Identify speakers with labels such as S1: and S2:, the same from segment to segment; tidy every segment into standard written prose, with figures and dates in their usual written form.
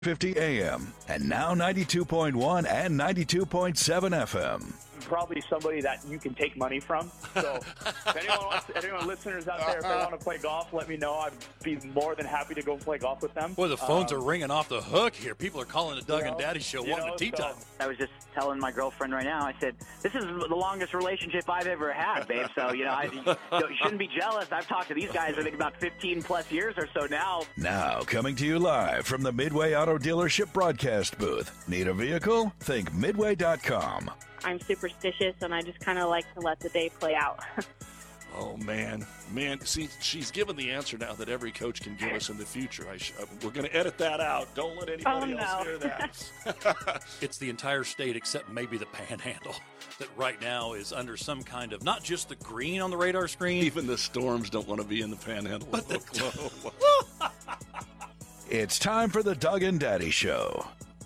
S1: 50 AM and now 92.1 and 92.7 FM.
S2: Probably somebody that you can take money from. So if anyone listeners out there, if they want to play golf, let me know. I'd be more than happy to go play golf with them.
S3: Boy, the phones are ringing off the hook here. People are calling the Doug and Daddy Show wanting a tea time.
S4: I was just telling my girlfriend right now, I said, this is the longest relationship I've ever had, babe. So, you shouldn't be jealous. I've talked to these guys, I think, about 15-plus years or so now.
S1: Now, coming to you live from the Midway Auto Dealership broadcast booth. Need a vehicle? Think Midway.com.
S5: I'm superstitious, and I just kind of like to let the day play out.
S6: Oh, man. See, she's given the answer now that every coach can give us in the future. We're going to edit that out. Don't let anybody else hear that.
S3: It's the entire state except maybe the Panhandle that right now is under some kind of, not just the green on the radar screen.
S6: Even the storms don't want to be in the Panhandle.
S3: But
S1: It's time for the Doug and Daddy Show.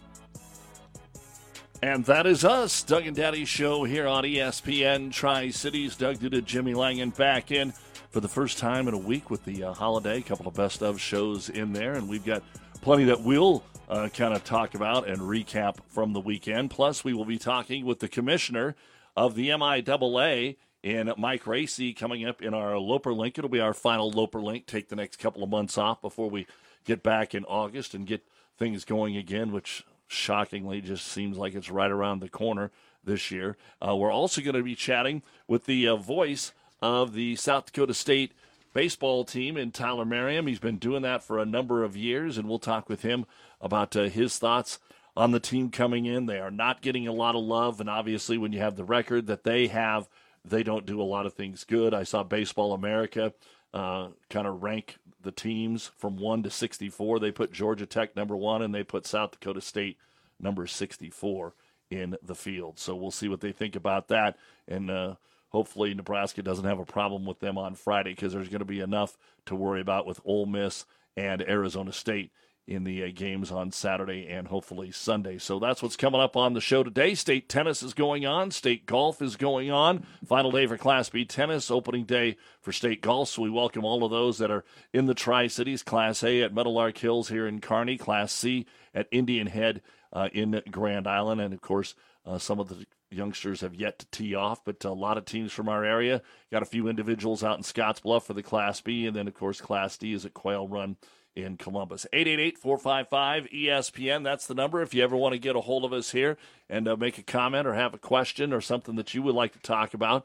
S6: And that is us, Doug and Daddy Show here on ESPN Tri-Cities. Doug Duda, Jimmy Langen back in for the first time in a week with the holiday. A couple of best of shows in there, and we've got plenty that we'll kind of talk about and recap from the weekend. Plus, we will be talking with the commissioner of the MIAA in Mike Racy coming up in our Loper Link. It'll be our final Loper Link. Take the next couple of months off before we get back in August and get things going again, which shockingly just seems like it's right around the corner this year. We're also going to be chatting with the voice of the South Dakota State baseball team in Tyler Merriam. He's been doing that for a number of years, and we'll talk with him about his thoughts on the team coming in. They are not getting a lot of love, and obviously when you have the record that they have, they don't do a lot of things good. I saw Baseball America kind of rank the teams from 1 to 64. They put Georgia Tech number 1, and they put South Dakota State number 64 in the field. So we'll see what they think about that, and hopefully Nebraska doesn't have a problem with them on Friday, because there's going to be enough to worry about with Ole Miss and Arizona State in the games on Saturday and hopefully Sunday. So that's what's coming up on the show today. State tennis is going on. State golf is going on. Final day for Class B tennis, opening day for state golf. So we welcome all of those that are in the Tri-Cities. Class A at Meadowlark Hills here in Kearney. Class C at Indian Head in Grand Island. And, of course, some of the youngsters have yet to tee off, but a lot of teams from our area. Got a few individuals out in Scottsbluff for the Class B. And then, of course, Class D is at Quail Run in Columbus. 888-455-ESPN. That's the number if you ever want to get a hold of us here and make a comment or have a question or something that you would like to talk about.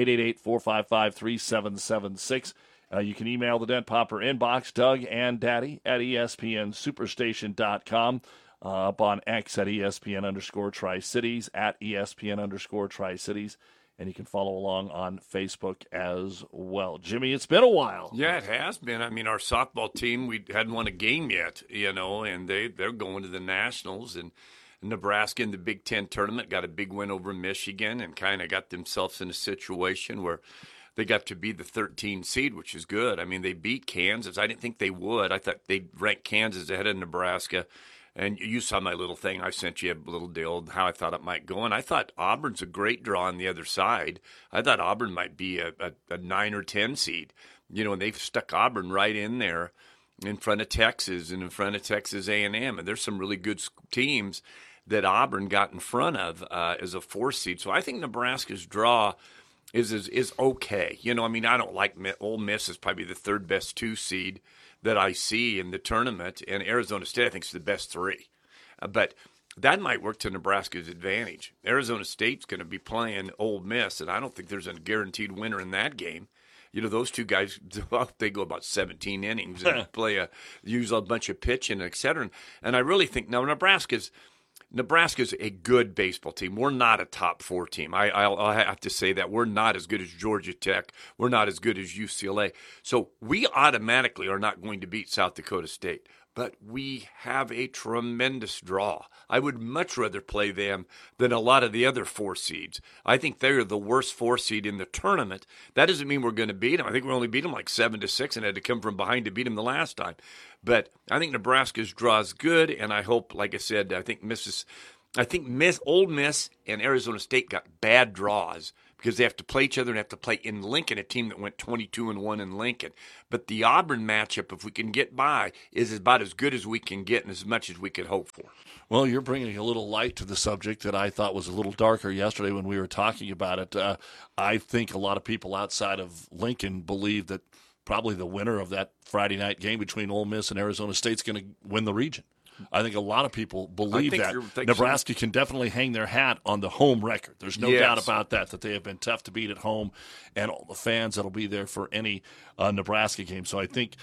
S6: 888-455-3776. You can email the Dent Popper inbox, Doug and Daddy at ESPNSuperstation.com. Up on X at ESPN_Tri-Cities, at ESPN_Tri-Cities. And you can follow along on Facebook as well. Jimmy, it's been a while.
S7: Yeah, it has been. I mean, our softball team, we hadn't won a game yet, and they're going to the Nationals. And Nebraska in the Big Ten tournament got a big win over Michigan and kind of got themselves in a situation where they got to be the 13 seed, which is good. I mean, they beat Kansas. I didn't think they would. I thought they'd rank Kansas ahead of Nebraska. And you saw my little thing. I sent you a little deal how I thought it might go. And I thought Auburn's a great draw on the other side. I thought Auburn might be a 9 or 10 seed. And they've stuck Auburn right in there in front of Texas and in front of Texas A&M. And there's some really good teams that Auburn got in front of as a 4 seed. So I think Nebraska's draw is okay. I don't like Ole Miss is probably the 3rd best 2 seed that I see in the tournament, and Arizona State I think is the best 3. But that might work to Nebraska's advantage. Arizona State's going to be playing Ole Miss, and I don't think there's a guaranteed winner in that game. Those two guys, they go about 17 innings and use a bunch of pitching, et cetera. And I really think now Nebraska's a good baseball team. We're not a top 4 team. I'll have to say that. We're not as good as Georgia Tech. We're not as good as UCLA. So we automatically are not going to beat South Dakota State. But we have a tremendous draw. I would much rather play them than a lot of the other 4 seeds. I think they're the worst 4 seed in the tournament. That doesn't mean we're going to beat them. I think we only beat them like 7-6 and had to come from behind to beat them the last time. But I think Nebraska's draw is good, and I hope, like I said, I think Ole Miss and Arizona State got bad draws because they have to play each other and have to play in Lincoln, a team that went 22-1 in Lincoln. But the Auburn matchup, if we can get by, is about as good as we can get and as much as we could hope for.
S6: Well, you're bringing a little light to the subject that I thought was a little darker yesterday when we were talking about it. I think a lot of people outside of Lincoln believe that probably the winner of that Friday night game between Ole Miss and Arizona State's going to win the region. I think a lot of people believe that. Nebraska can definitely hang their hat on the home record. There's no doubt about that they have been tough to beat at home, and all the fans that will be there for any Nebraska game. So I think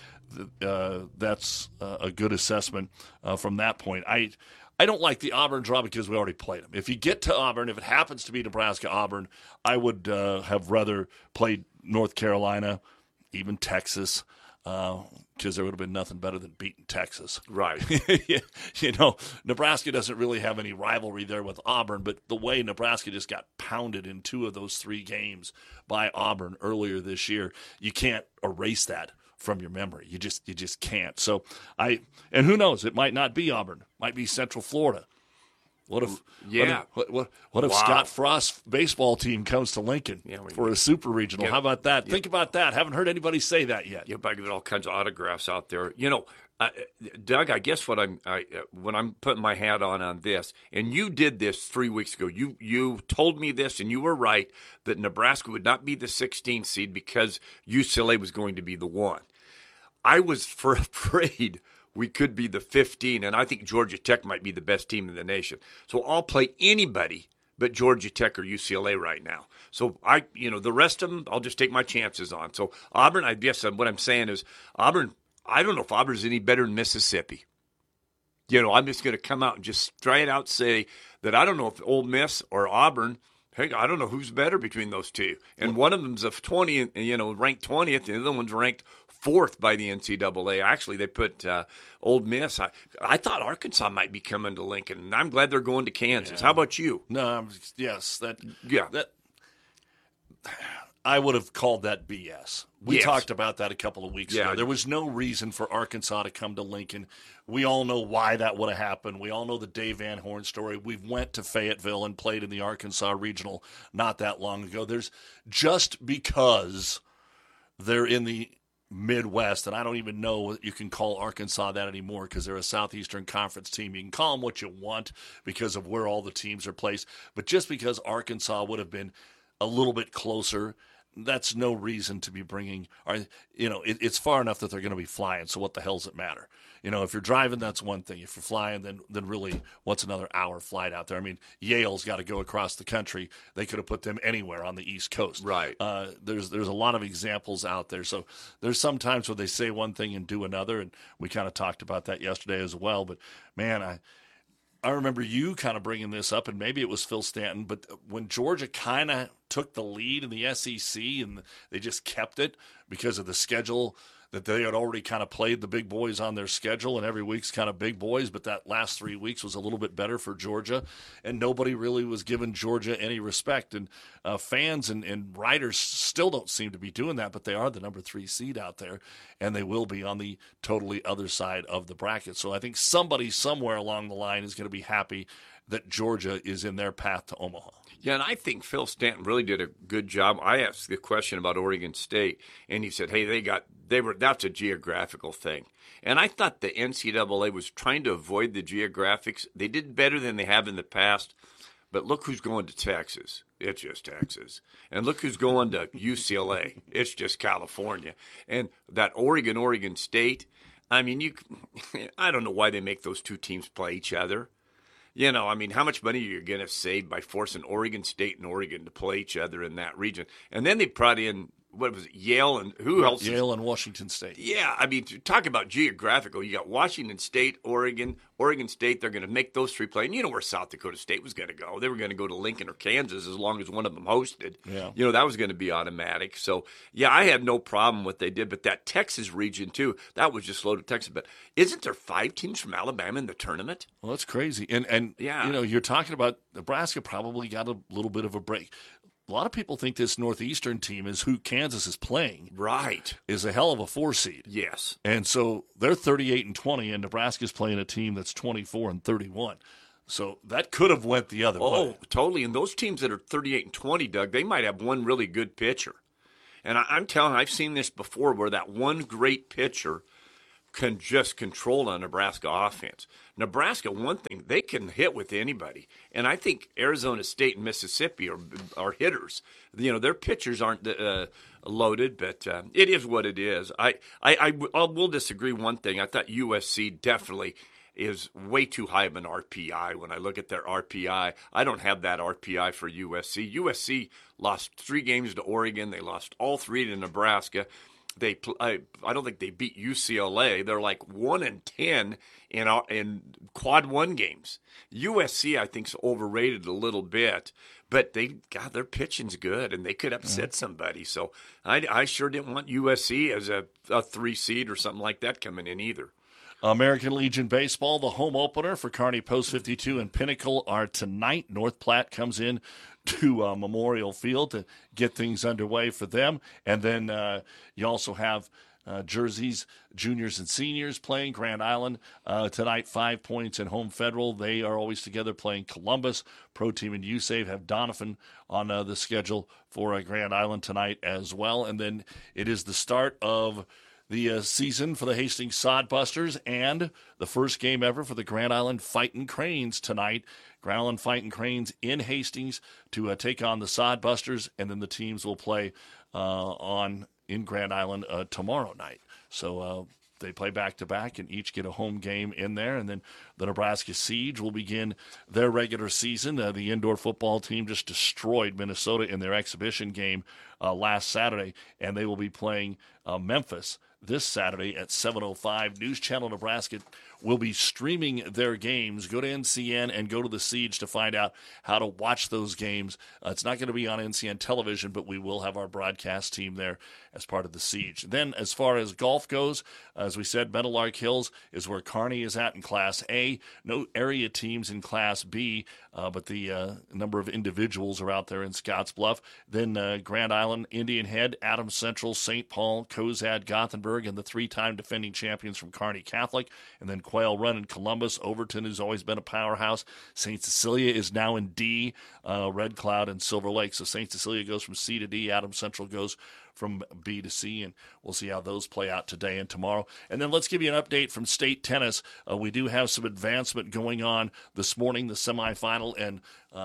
S6: that's a good assessment from that point. I don't like the Auburn draw because we already played them. If you get to Auburn, if it happens to be Nebraska-Auburn, I would have rather played North Carolina, even Texas, because there would have been nothing better than beating Texas.
S7: Right.
S6: Nebraska doesn't really have any rivalry there with Auburn, but the way Nebraska just got pounded in 2 of those 3 games by Auburn earlier this year, you can't erase that from your memory. You just can't. So and who knows, it might not be Auburn, might be Central Florida. What if Scott Frost's baseball team comes to Lincoln for a super regional? How about that? Think about that. Haven't heard anybody say that yet.
S7: You'll probably get all kinds of autographs out there. Doug, I guess when I'm putting my hat on this, and you did this 3 weeks ago. You told me this, and you were right, that Nebraska would not be the 16th seed because UCLA was going to be the 1. I was afraid we could be the 15, and I think Georgia Tech might be the best team in the nation. So I'll play anybody but Georgia Tech or UCLA right now. So the rest of them, I'll just take my chances on. So Auburn, I guess what I'm saying is Auburn, I don't know if Auburn's any better than Mississippi. I'm just going to come out and just straight out say that I don't know if Ole Miss or Auburn, hey, I don't know who's better between those two. And one of them's 20, ranked 20th, the other one's ranked 4th by the NCAA. Actually, they put Ole Miss. I thought Arkansas might be coming to Lincoln, and I'm glad they're going to Kansas. How about you?
S6: No, yes, that I would have called that BS. We talked about that a couple of weeks ago. There was no reason for Arkansas to come to Lincoln. We all know why that would have happened. We all know the Dave Van Horn story. We went to Fayetteville and played in the Arkansas Regional not that long ago. There's just because they're in the Midwest, and I don't even know you can call Arkansas that anymore because they're a Southeastern Conference team. You can call them what you want because of where all the teams are placed, but just because Arkansas would have been a little bit closer, that's no reason to be bringing. It's far enough that they're going to be flying. So what the hell does it matter? If you're driving, that's one thing. If you're flying, then really, what's another hour flight out there? I mean, Yale's got to go across the country. They could have put them anywhere on the East Coast.
S7: Right.
S6: There's a lot of examples out there. So there's some times where they say one thing and do another, and we kind of talked about that yesterday as well. But man, I remember you kind of bringing this up, and maybe it was Phil Stanton, but when Georgia kind of took the lead in the SEC and they just kept it because of the schedule that they had already kind of played the big boys on their schedule, and every week's kind of big boys, but that last 3 weeks was a little bit better for Georgia, and nobody really was giving Georgia any respect. And fans and writers still don't seem to be doing that, but they are the number 3 seed out there, and they will be on the totally other side of the bracket. So I think somebody somewhere along the line is going to be happy that Georgia is in their path to Omaha.
S7: Yeah, and I think Phil Stanton really did a good job. I asked the question about Oregon State, and he said, hey, that's a geographical thing. And I thought the NCAA was trying to avoid the geographics. They did better than they have in the past, but look who's going to Texas. It's just Texas. And look who's going to UCLA. It's just California. And that Oregon State, I mean, I don't know why they make those 2 teams play each other. How much money are you going to save by forcing Oregon State and Oregon to play each other in that region? And then they brought in, what was it, Yale and who else?
S6: Yale and Washington State.
S7: Yeah, talk about geographical. You got Washington State, Oregon State. They're going to make those 3 play. And where South Dakota State was going to go. They were going to go to Lincoln or Kansas as long as one of them hosted.
S6: Yeah.
S7: That was going to be automatic. So, yeah, I have no problem with what they did. But that Texas region, too, that was just slow to Texas. But isn't there 5 teams from Alabama in the tournament?
S6: Well, that's crazy. And
S7: yeah.
S6: You're talking about Nebraska probably got a little bit of a break. A lot of people think this Northeastern team is who Kansas is playing.
S7: Right.
S6: Is a hell of a 4 seed.
S7: Yes.
S6: And so they're 38-20, and Nebraska's playing a team that's 24-31. So that could have went the other way.
S7: Oh, totally. And those teams that are 38-20, Doug, they might have one really good pitcher. And I'm telling you, I've seen this before where that one great pitcher can just control a Nebraska offense. Nebraska, one thing, they can hit with anybody. And I think Arizona State and Mississippi are hitters. Their pitchers aren't loaded, but it is what it is. I will disagree one thing. I thought USC definitely is way too high of an RPI. When I look at their RPI, I don't have that RPI for USC. USC lost 3 games to Oregon. They lost all 3 to Nebraska. I don't think they beat UCLA. They're like 1-10 in quad 1 games. USC, I think, is overrated a little bit, but their pitching's good, and they could upset somebody. So I sure didn't want USC as a 3 seed or something like that coming in either.
S6: American Legion Baseball, the home opener for Kearney Post 52 and Pinnacle are tonight. North Platte comes in to Memorial Field to get things underway for them. And then you also have jerseys, juniors and seniors playing Grand Island tonight, 5 points in Home Federal. They are always together playing Columbus. Pro Team and USAVE have Donovan on the schedule for Grand Island tonight as well. And then it is the start of the season for the Hastings Sodbusters and the first game ever for the Grand Island Fightin' Cranes tonight. Grand Island Fightin' Cranes in Hastings to take on the Sodbusters, and then the teams will play in Grand Island tomorrow night. So they play back-to-back and each get a home game in there. And then the Nebraska Siege will begin their regular season. The indoor football team just destroyed Minnesota in their exhibition game last Saturday, and they will be playing Memphis this Saturday at 7:05. News Channel Nebraska will be streaming their games. Go to NCN and go to the Siege to find out how to watch those games. It's not going to be on NCN television, but we will have our broadcast team there as part of the Siege. Then as far as golf goes, as we said, Meadowlark Hills is where Kearney is at in Class A. No area teams in Class B, but the number of individuals are out there in Scottsbluff. Then Grand Island, Indian Head, Adams Central, St. Paul, Cozad, Gothenburg, and the 3-time defending champions from Kearney Catholic. And then Quail Run in Columbus. Overton has always been a powerhouse. St. Cecilia is now in D, Red Cloud and Silver Lake. So St. Cecilia goes from C to D. Adams Central goes from B to C, and we'll see how those play out today and tomorrow. And then let's give you an update from state tennis. We do have some advancement going on this morning, the semifinal and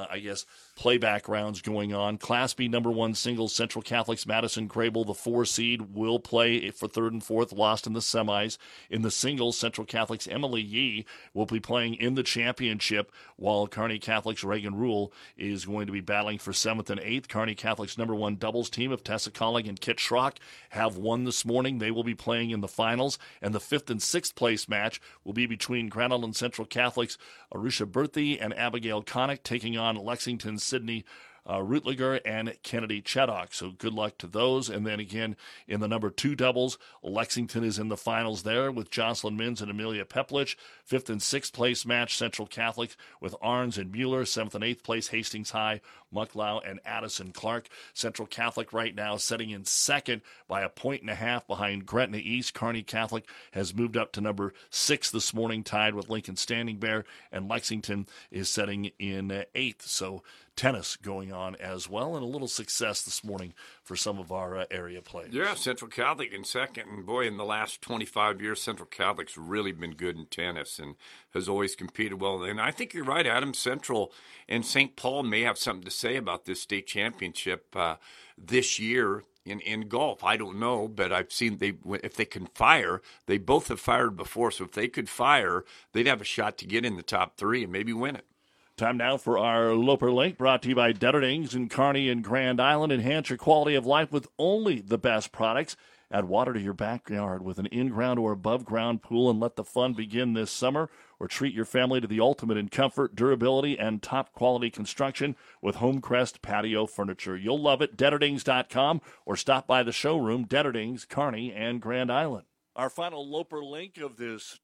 S6: playback rounds going on. Class B number 1 singles, Central Catholic's Madison Grable, the 4 seed, will play for 3rd and 4th, lost in the semis. In the singles, Central Catholic's Emily Yee will be playing in the championship, while Kearney Catholic's Reagan Rule is going to be battling for 7th and 8th. Kearney Catholic's number 1 doubles team of Tessa Colling and Kit Schrock have won this morning. They will be playing in the finals, and the 5th and 6th place match will be between Grand Island Central Catholic's Arusha Berthy and Abigail Connick taking on Lexington's Sydney Rutliger and Kennedy Cheddock. So good luck to those. And then again, in the number 2 doubles, Lexington is in the finals there with Jocelyn Mins and Amelia Peplich. 5th and 6th place match, Central Catholic with Arns and Mueller. 7th and 8th place, Hastings High, Mucklow and Addison Clark. Central Catholic right now setting in 2nd by 1.5 points behind Gretna East. Kearney Catholic has moved up to number 6 this morning, tied with Lincoln Standing Bear, and Lexington is setting in 8th. So tennis going on as well, and a little success this morning for some of our area players.
S7: Yeah, Central Catholic in 2nd, and boy, in the last 25 years, Central Catholic's really been good in tennis and has always competed well. And I think you're right, Adams Central and St. Paul may have something to say about this state championship this year in golf. I don't know, but I've seen if they can fire, they both have fired before, so if they could fire, they'd have a shot to get in the top 3 and maybe win it.
S6: Time now for our Loper Link, brought to you by Detterdings in Kearney and Grand Island. Enhance your quality of life with only the best products. Add water to your backyard with an in-ground or above-ground pool and let the fun begin this summer. Or treat your family to the ultimate in comfort, durability, and top-quality construction with Homecrest Patio Furniture. You'll love it. Detterdings.com or stop by the showroom, Detterdings, Kearney, and Grand Island. Our final Loper Link of this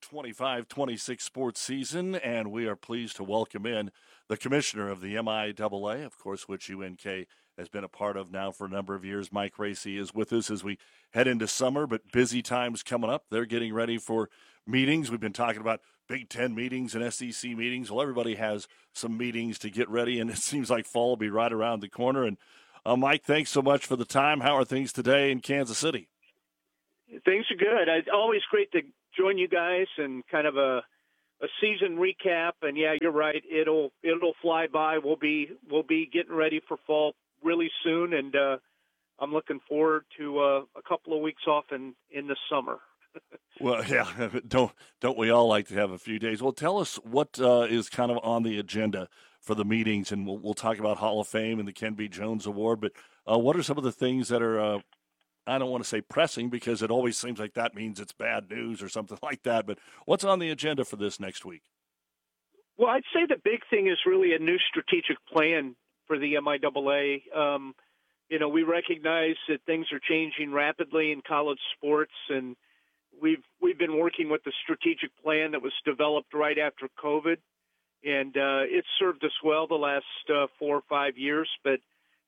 S6: 25-26 sports season, and we are pleased to welcome in the commissioner of the MIAA, of course, which UNK has been a part of now for a number of years. Mike Racy is with us as we head into summer, but busy times coming up. They're getting ready for meetings. We've been talking about Big Ten meetings and SEC meetings. Well, everybody has some meetings to get ready, and it seems like fall will be right around the corner. And Mike, thanks so much for the time. How are things today in Kansas City?
S8: Things are good. It's always great to join you guys and kind of a season recap. And yeah, you're right. It'll fly by. We'll be getting ready for fall really soon, and I'm looking forward to a couple of weeks off in the summer.
S6: Well, yeah, don't we all like to have a few days? Well, tell us what is kind of on the agenda for the meetings, and we'll talk about Hall of Fame and the Ken B. Jones Award. But what are some of the things that are, I don't want to say pressing because it always seems like that means it's bad news or something like that. But what's on the agenda for this next week?
S8: Well, I'd say the big thing is really a new strategic plan for the MIAA. We recognize that things are changing rapidly in college sports, and we've been working with the strategic plan that was developed right after COVID, and it's served us well the last 4 or 5 years. But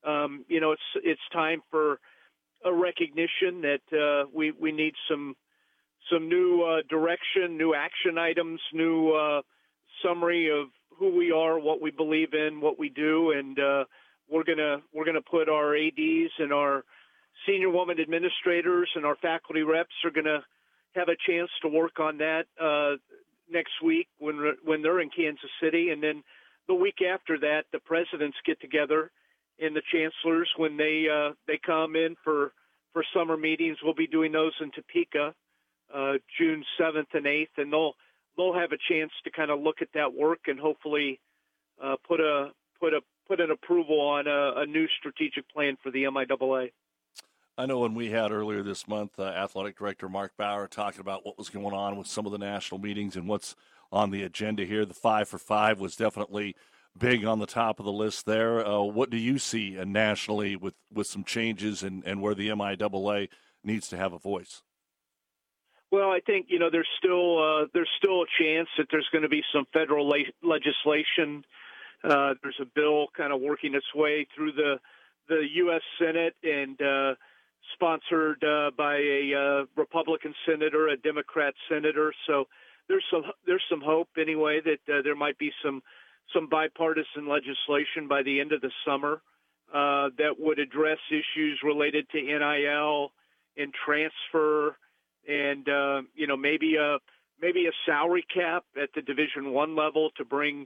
S8: it's time for a recognition that we need some new direction, new action items, new summary of who we are, what we believe in, what we do, and we're gonna put our ADs and our senior woman administrators and our faculty reps are gonna have a chance to work on that next week when they're in Kansas City, and then the week after that, the presidents get together and the chancellors when they come in for summer meetings. We'll be doing those in Topeka, June 7th and 8th, and they'll have a chance to kind of look at that work and hopefully put an approval on a new strategic plan for the MIAA.
S6: I know when we had earlier this month, Athletic Director Mark Bauer talking about what was going on with some of the national meetings and what's on the agenda here. The 5 for 5 was definitely big on the top of the list there. What do you see nationally with some changes and where the MIAA needs to have a voice?
S8: Well, I think there's still a chance that there's going to be some federal legislation. There's a bill kind of working its way through the U.S. Senate and sponsored by a Republican senator, a Democrat senator. So there's some hope anyway that there might be some bipartisan legislation by the end of the summer that would address issues related to NIL and transfer, and maybe a salary cap at the Division I level to bring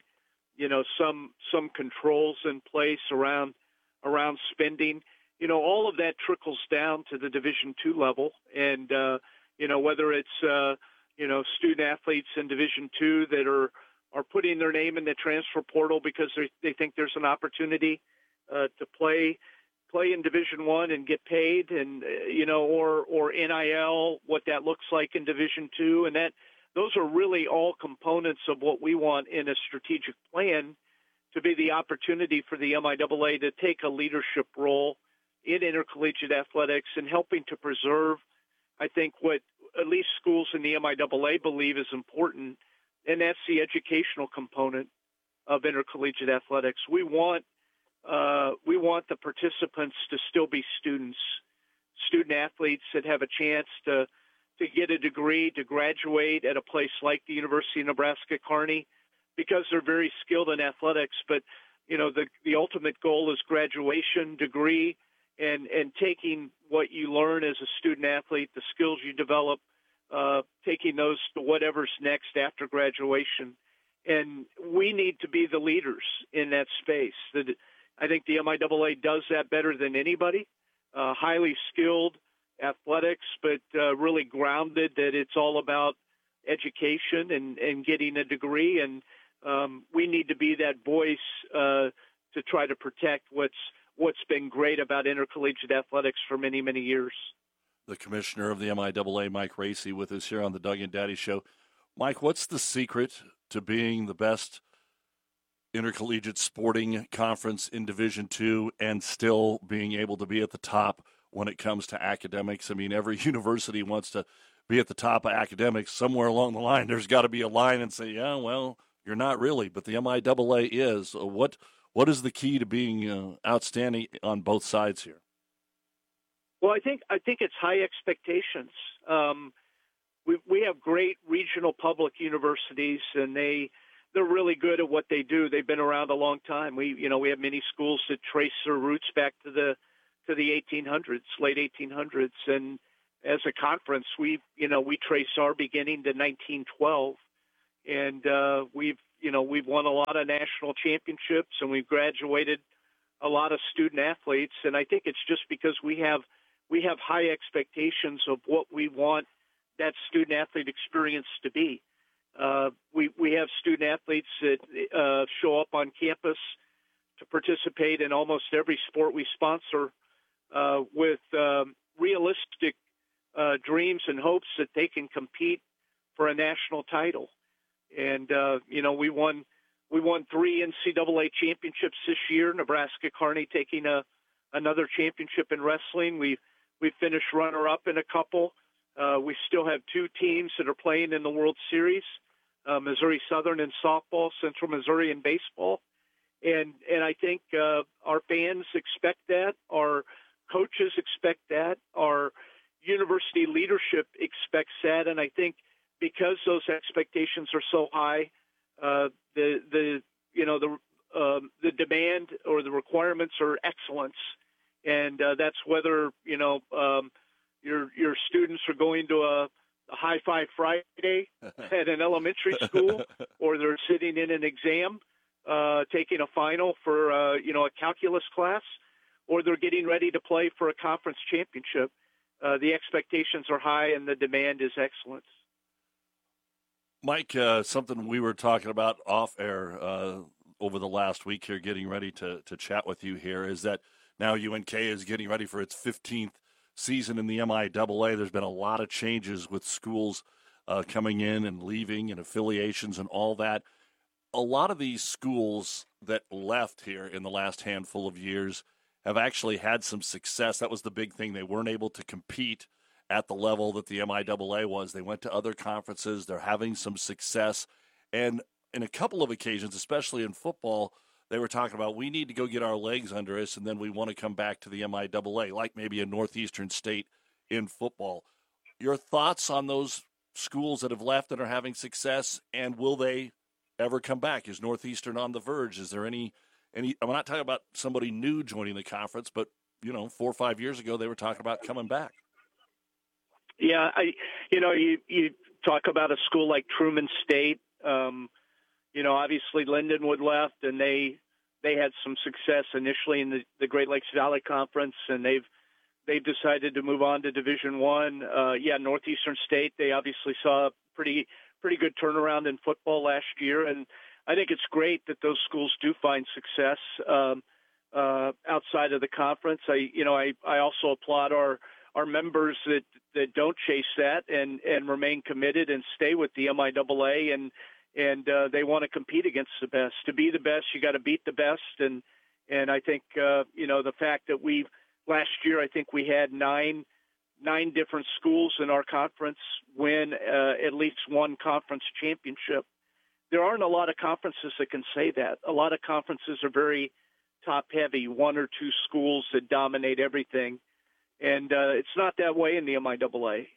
S8: some controls in place around spending. All of that trickles down to the Division II level, and whether it's student athletes in Division II that are putting their name in the transfer portal because they think there's an opportunity to play in Division I and get paid, and or NIL, what that looks like in Division II, and those are really all components of what we want in a strategic plan to be the opportunity for the MIAA to take a leadership role in intercollegiate athletics and helping to preserve, I think, what at least schools in the MIAA believe is important, and that's the educational component of intercollegiate athletics. We want the participants to still be student athletes that have a chance to get a degree, to graduate at a place like the University of Nebraska-Kearney, because they're very skilled in athletics. But the ultimate goal is graduation, degree, and taking what you learn as a student athlete, the skills you develop, taking those to whatever's next after graduation. And we need to be the leaders in that space. I think the MIAA does that better than anybody. Highly skilled athletics, but really grounded that it's all about education and getting a degree. And we need to be that voice to try to protect what's been great about intercollegiate athletics for many, many years.
S6: The commissioner of the MIAA, Mike Racy, with us here on the Doug and Daddy Show. Mike, what's the secret to being the best intercollegiate sporting conference in Division II and still being able to be at the top when it comes to academics? I mean, every university wants to be at the top of academics. Somewhere along the line, there's got to be a line and say, yeah, well, you're not really, but the MIAA is. What is the key to being outstanding on both sides here?
S8: Well, I think it's high expectations. we have great regional public universities, and they're really good at what they do. They've been around a long time. We have many schools that trace their roots back to the 1800s, late 1800s, and as a conference, we trace our beginning to 1912, and we've won a lot of national championships, and we've graduated a lot of student athletes, and I think it's just because we have high expectations of what we want that student athlete experience to be. We have student athletes that show up on campus to participate in almost every sport we sponsor with realistic dreams and hopes that they can compete for a national title. And we won 3 NCAA championships this year. Nebraska Kearney taking another championship in wrestling. We finished runner-up in a couple. We still have 2 teams that are playing in the World Series, Missouri Southern in softball, Central Missouri in baseball. And I think our fans expect that, our coaches expect that, our university leadership expects that, and I think because those expectations are so high, the demand or the requirements are excellence, and that's whether your students are going to a High Five Friday at an elementary school, or they're sitting in an exam, taking a final for a calculus class, or they're getting ready to play for a conference championship. The expectations are high, and the demand is excellence.
S6: Mike, something we were talking about off air over the last week here, getting ready to chat with you here, is that now UNK is getting ready for its 15th season in the MIAA. There's been a lot of changes with schools coming in and leaving and affiliations and all that. A lot of these schools that left here in the last handful of years have actually had some success. That was the big thing. They weren't able to compete at the level that the MIAA was. They went to other conferences. They're having some success. And in a couple of occasions, especially in football, they were talking about we need to go get our legs under us, and then we want to come back to the MIAA, like maybe a Northeastern State in football. Your thoughts on those schools that have left and are having success, and will they ever come back? Is Northeastern on the verge? Is there any I'm not talking about somebody new joining the conference, but 4 or 5 years ago they were talking about coming back.
S8: Yeah, you talk about a school like Truman State. Obviously Lindenwood left, and they had some success initially in the Great Lakes Valley Conference, and they've decided to move on to Division I. Northeastern State, they obviously saw a pretty good turnaround in football last year, and I think it's great that those schools do find success outside of the conference. I also applaud our members that don't chase that and remain committed and stay with the MIAA, and they want to compete against the best. To be the best, you got to beat the best, and I think the fact that last year I think we had nine different schools in our conference win at least one conference championship. There aren't a lot of conferences that can say that. A lot of conferences are very top-heavy, 1 or 2 schools that dominate everything. And it's not that way in the MIAA.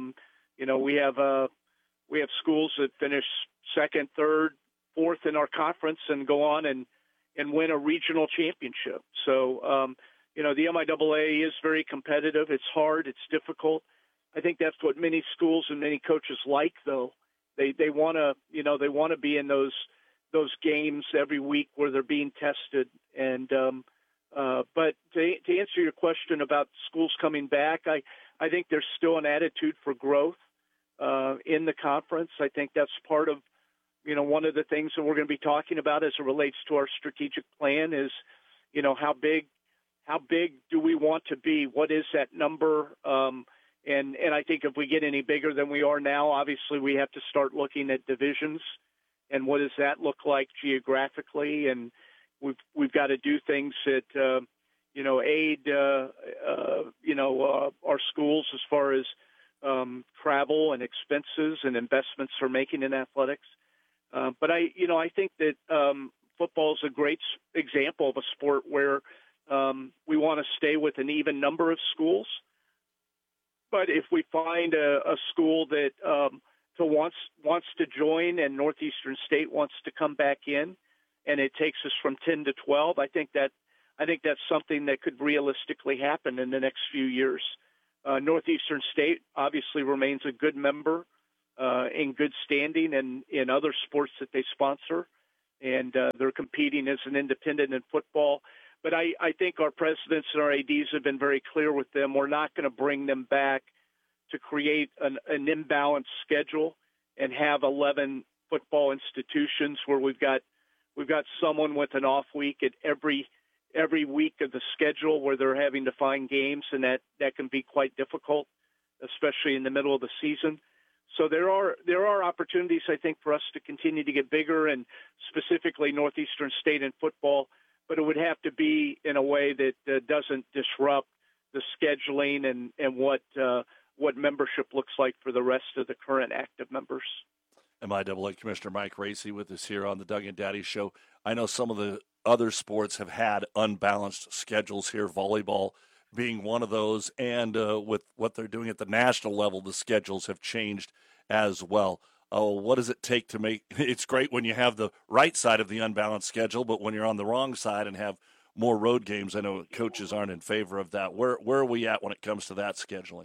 S8: We have schools that finish 2nd, 3rd, 4th in our conference and go on and win a regional championship. So, the MIAA is very competitive. It's hard. It's difficult. I think that's what many schools and many coaches like, though. They want to be in those games every week where they're being tested. And but to answer your question about schools coming back, I think there's still an attitude for growth in the conference. I think that's part of one of the things that we're going to be talking about as it relates to our strategic plan is how big do we want to be? What is that number? And I think if we get any bigger than we are now, obviously we have to start looking at divisions and what does that look like geographically. And we've got to do things that, aid, our schools as far as travel and expenses and investments we're making in athletics. But I think that football is a great example of a sport where we want to stay with an even number of schools. but if we find a school that wants to join and Northeastern State wants to come back in, and it takes us from 10 to 12, I think that's something that could realistically happen in the next few years. Northeastern State obviously remains a good member in good standing and in other sports that they sponsor, and they're competing as an independent in football. But I think our presidents and our ADs have been very clear with them. We're not going to bring them back to create an imbalanced schedule and have 11 football institutions where we've got someone with an off week at every week of the schedule where they're having to find games, and that can be quite difficult, especially in the middle of the season. So there are opportunities, I think, for us to continue to get bigger, and specifically Northeastern State in football, but it would have to be in a way that doesn't disrupt the scheduling and what membership looks like for the rest of the current active members.
S6: MIAA Commissioner Mike Racey with us here on the Doug and Daddy Show. I know some of the other sports have had unbalanced schedules here, volleyball being one of those, and with what they're doing at the national level, the schedules have changed as well. What does it take to make – it's great when you have the right side of the unbalanced schedule, but when you're on the wrong side and have more road games, I know coaches aren't in favor of that. Where are we at when it comes to that scheduling?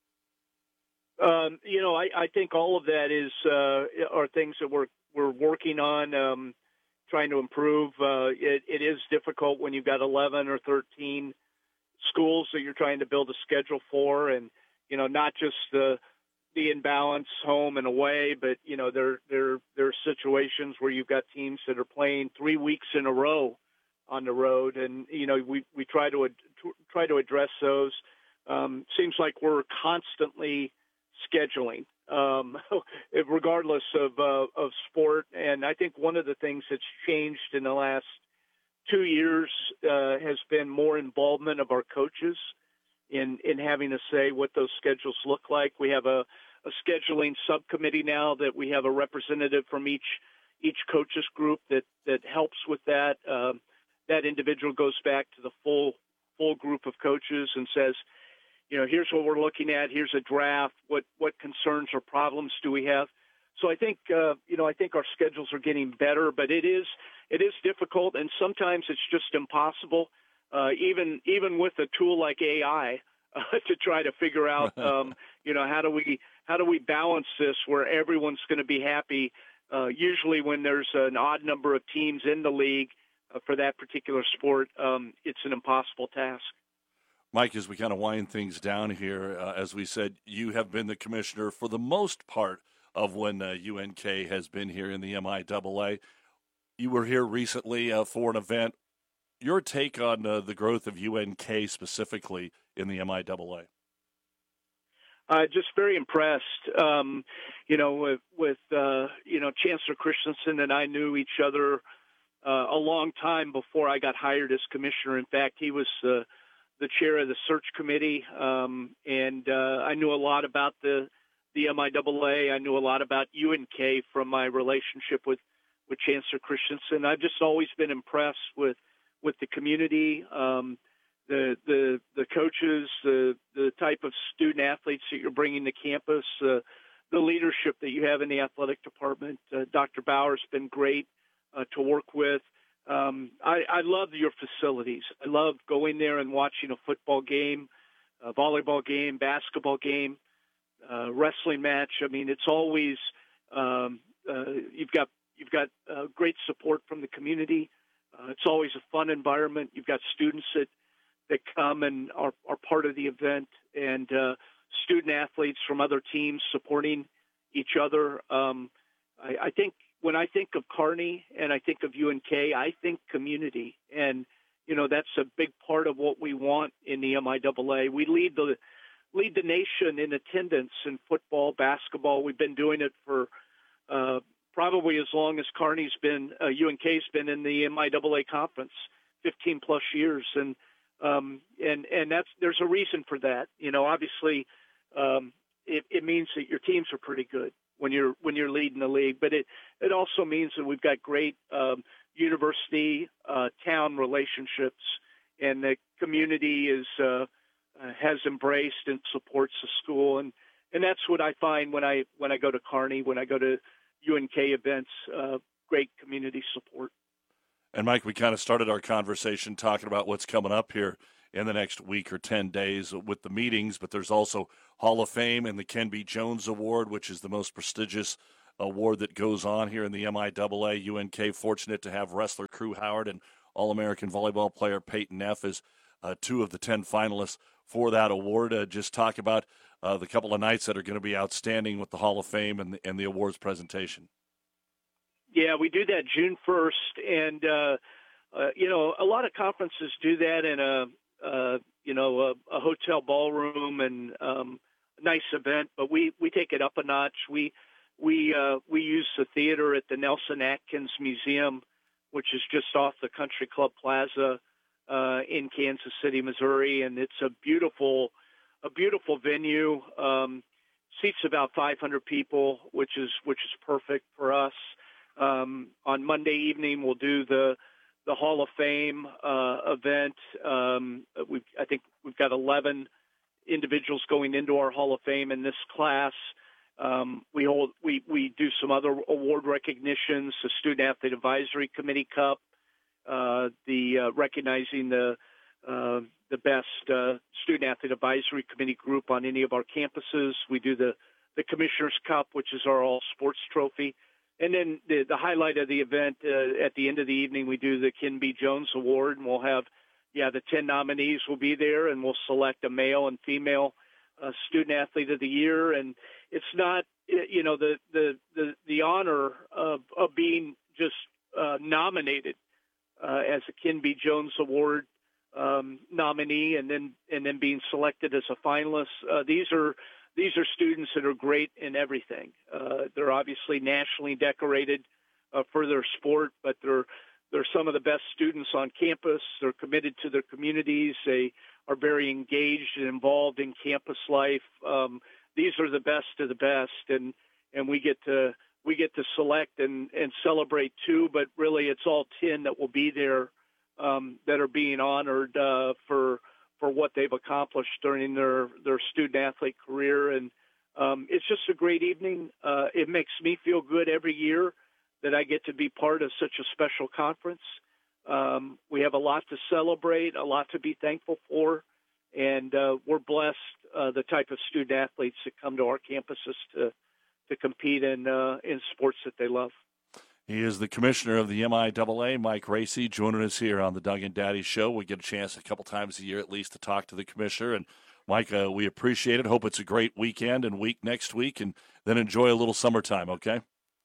S8: I think all of that are things that we're working on, trying to improve. It is difficult when you've got 11 or 13 schools that you're trying to build a schedule for, and not just the imbalance home and away, but there are situations where you've got teams that are playing 3 weeks in a row on the road, and we try to address those. Seems like we're constantly scheduling, regardless of sport. And I think one of the things that's changed in the last 2 years has been more involvement of our coaches in having to say what those schedules look like. We have a scheduling subcommittee now that we have a representative from each coaches group that helps with that. That individual goes back to the full group of coaches and says, here's what we're looking at. Here's a draft. What concerns or problems do we have? So I think our schedules are getting better, but it is difficult, and sometimes it's just impossible, even with a tool like AI, to try to figure out, how do we balance this where everyone's going to be happy. Usually, when there's an odd number of teams in the league for that particular sport, it's an impossible task.
S6: Mike, as we kind of wind things down here, as we said, you have been the commissioner for the most part of when UNK has been here in the MIAA. You were here recently for an event. Your take on the growth of UNK specifically in the MIAA?
S8: Just very impressed. With Chancellor Christensen and I knew each other a long time before I got hired as commissioner. In fact, he was the chair of the search committee, and I knew a lot about the MIAA. I knew a lot about UNK from my relationship with Chancellor Christensen. I've just always been impressed with the community, the coaches, the type of student athletes that you're bringing to campus, the leadership that you have in the athletic department. Dr. Bauer's been great to work with. I love your facilities. I love going there and watching a football game, a volleyball game, basketball game, wrestling match. I mean, it's always you've got great support from the community. It's always a fun environment. You've got students that come and are part of the event, and student athletes from other teams supporting each other. I think when I think of Kearney and I think of UNK, I think community, and that's a big part of what we want in the MIAA. We lead the nation in attendance in football, basketball. We've been doing it for probably as long as UNK's been in the MIAA conference, 15 plus years, and there's a reason for that. Obviously, it means that your teams are pretty good when you're leading the league, but it also means that we've got great university town relationships, and the community is has embraced and supports the school, and that's what I find when I go to Kearney, when I go to UNK events. Great community support.
S6: And Mike, we kind of started our conversation talking about what's coming up here in the next week or 10 days with the meetings, but there's also Hall of Fame and the Ken B. Jones Award, which is the most prestigious award that goes on here in the MIAA. UNK fortunate to have wrestler Crew Howard and All-American volleyball player Peyton Neff as 2 of the 10 finalists for that award. Just talk about the couple of nights that are going to be outstanding with the Hall of Fame and the awards presentation.
S8: Yeah, we do that June 1st, and a lot of conferences do that in a hotel ballroom and a nice event, but we take it up a notch. We use the theater at the Nelson Atkins Museum, which is just off the Country Club Plaza in Kansas City, Missouri, and it's a beautiful venue. Seats about 500 people, which is perfect for us. On Monday evening, we'll do the Hall of Fame event. I think we've got 11 individuals going into our Hall of Fame in this class. We do some other award recognitions, the Student Athlete Advisory Committee Cup, recognizing the best Student Athlete Advisory Committee group on any of our campuses. We do the Commissioner's Cup, which is our all sports trophy. And then the highlight of the event, at the end of the evening, we do the Ken B. Jones Award, and we'll have, the 10 nominees will be there, and we'll select a male and female Student Athlete of the Year. And it's not, the honor of being just nominated as a Ken B. Jones Award nominee, and then being selected as a finalist. These are students that are great in everything. They're obviously nationally decorated for their sport, but they're some of the best students on campus. They're committed to their communities. They are very engaged and involved in campus life. These are the best of the best, and we get to select and celebrate 2, but really it's all 10 that will be there that are being honored for what they've accomplished during their student-athlete career. And it's just a great evening. It makes me feel good every year that I get to be part of such a special conference. We have a lot to celebrate, a lot to be thankful for, and we're blessed the type of student-athletes that come to our campuses to compete in sports that they love.
S6: He is the commissioner of the MIAA, Mike Racey, joining us here on the Doug and Daddy Show. We get a chance a couple times a year at least to talk to the commissioner. And, Mike, we appreciate it. Hope it's a great weekend and week next week, and then enjoy a little summertime, okay?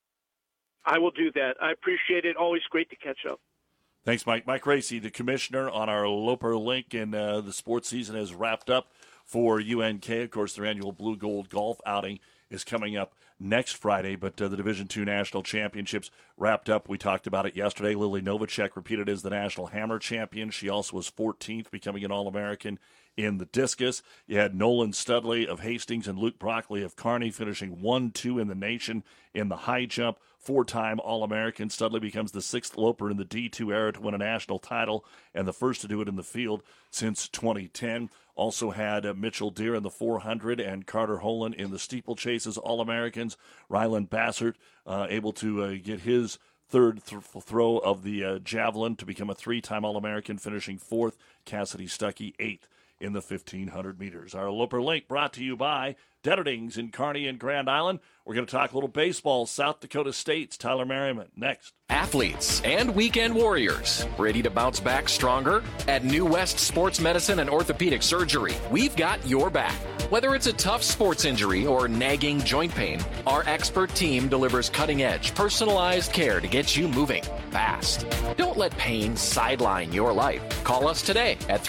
S8: I will do that. I appreciate it. Always great to catch up.
S6: Thanks, Mike. Mike Racey, the commissioner on our Loper Link, and the sports season has wrapped up for UNK. Of course, their annual Blue Gold Golf outing is coming up next Friday, but the Division II National Championships wrapped up. We talked about it yesterday. Lily Novacek repeated as the National Hammer Champion. She also was 14th, becoming an All-American in the discus. You had Nolan Studley of Hastings and Luke Broccoli of Kearney finishing 1-2 in the nation in the high jump. 4-time All-American. Studley becomes the 6th Loper in the D2 era to win a national title and the first to do it in the field since 2010. Also had Mitchell Deere in the 400 and Carter Holan in the steeplechases All-Americans. Ryland Bassert able to get his third throw of the javelin to become a 3-time All-American, finishing 4th. Cassidy Stuckey 8th in the 1,500 meters. Our Loper Link brought to you by Detterdings in Kearney and Grand Island. We're going to talk a little baseball. South Dakota State's Tyler Merriman next.
S9: Athletes and weekend warriors ready to bounce back stronger? At New West Sports Medicine and Orthopedic Surgery, we've got your back. Whether it's a tough sports injury or nagging joint pain, our expert team delivers cutting-edge, personalized care to get you moving fast. Don't let pain sideline your life. Call us today at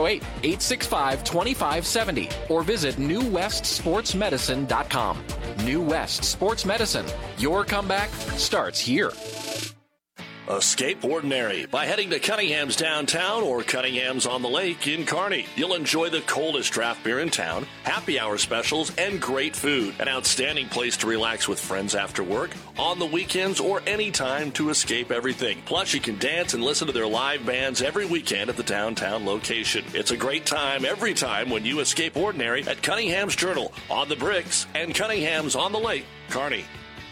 S9: 308-865-2570 or visit newwestsportsmedicine.com. New West Sports Medicine. Your comeback starts here.
S6: Escape ordinary by heading to Cunningham's downtown or Cunningham's on the Lake in Kearney. You'll enjoy the coldest draft beer in town, happy hour specials, and great food. An outstanding place to relax with friends after work, on the weekends, or any time to escape everything. Plus, you can dance and listen to their live bands every weekend at the downtown location. It's a great time every time when you escape ordinary at Cunningham's Journal, on the Bricks, and Cunningham's on the Lake, Kearney.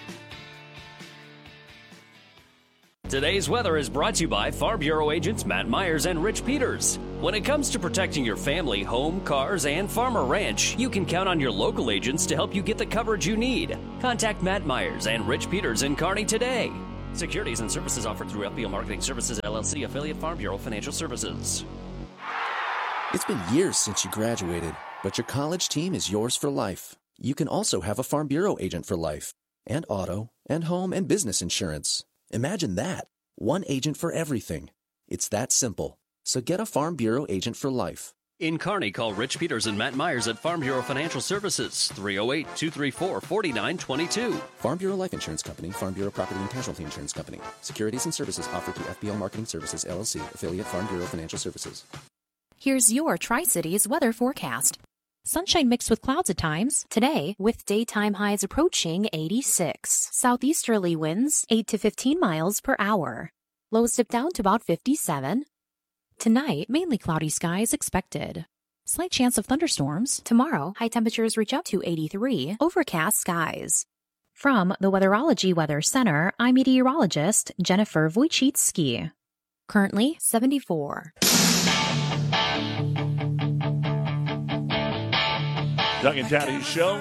S10: Today's weather is brought to you by Farm Bureau agents Matt Myers and Rich Peters. When it comes to protecting your family, home, cars, and farm or ranch, you can count on your local agents to help you get the coverage you need. Contact Matt Myers and Rich Peters in Kearney today. Securities and services offered through FBO Marketing Services, LLC, affiliate Farm Bureau Financial Services.
S11: It's been years since you graduated, but your college team is yours for life. You can also have a Farm Bureau agent for life, and auto, and home and business insurance. Imagine that. One agent for everything. It's that simple. So get a Farm Bureau agent for life.
S10: In Kearney, call Rich Peters and Matt Myers at Farm Bureau Financial Services, 308-234-4922.
S11: Farm Bureau Life Insurance Company, Farm Bureau Property and Casualty Insurance Company. Securities and services offered through FBL Marketing Services, LLC, affiliate Farm Bureau Financial Services.
S12: Here's your Tri-Cities weather forecast. Sunshine mixed with clouds at times. Today, with daytime highs approaching 86. Southeasterly winds 8 to 15 miles per hour. Lows dip down to about 57. Tonight, mainly cloudy skies expected. Slight chance of thunderstorms. Tomorrow, high temperatures reach up to 83. Overcast skies. From the Weatherology Weather Center, I'm meteorologist Jennifer Wojcicki. Currently 74.
S6: Doug and Daddy's Show,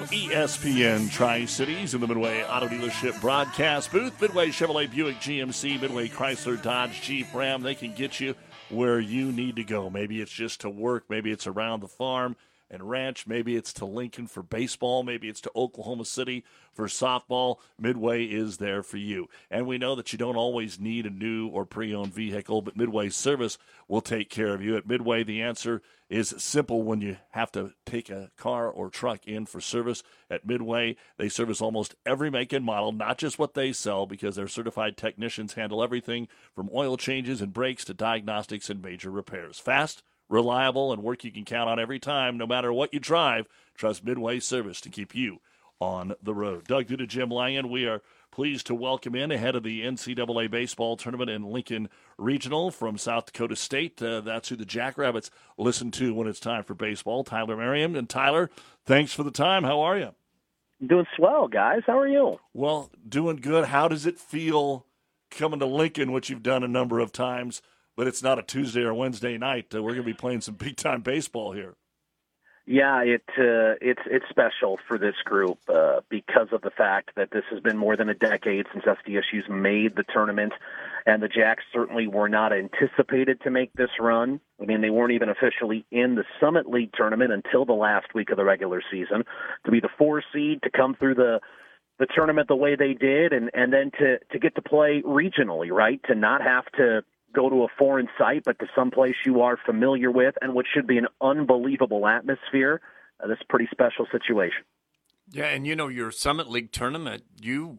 S6: ESPN Tri-Cities in the Midway Auto Dealership broadcast booth. Midway Chevrolet Buick GMC, Midway Chrysler Dodge Jeep Ram. They can get you where you need to go. Maybe it's just to work. Maybe it's around the farm and ranch. Maybe it's to Lincoln for baseball. Maybe it's to Oklahoma City for softball. Midway is there for you. And we know that you don't always need a new or pre-owned vehicle, but Midway service will take care of you. At Midway, the answer is simple when you have to take a car or truck in for service. At Midway, they service almost every make and model, not just what they sell, because their certified technicians handle everything from oil changes and brakes to diagnostics and major repairs. Fast, reliable, and work you can count on every time, no matter what you drive. Trust Midway service to keep you on the road. Doug Duda, Jim Langen, we are pleased to welcome in ahead of the NCAA baseball tournament in Lincoln Regional from South Dakota State. That's who the Jackrabbits listen to when it's time for baseball. Tyler Merriam. And Tyler, thanks for the time. How are you?
S13: Doing swell, guys. How are you?
S6: Well, doing good. How does it feel coming to Lincoln, which you've done a number of times, but it's not a Tuesday or Wednesday night? We're going to be playing some big-time baseball here.
S13: Yeah, it's special for this group because of the fact that this has been more than a decade since SDSU's made the tournament, and the Jacks certainly were not anticipated to make this run. I mean, they weren't even officially in the Summit League tournament until the last week of the regular season. To be the 4 seed, to come through the tournament the way they did, and then to get to play regionally, right? To not have to go to a foreign site, but to someplace you are familiar with and what should be an unbelievable atmosphere. This is a pretty special situation.
S7: Yeah, and your Summit League tournament, you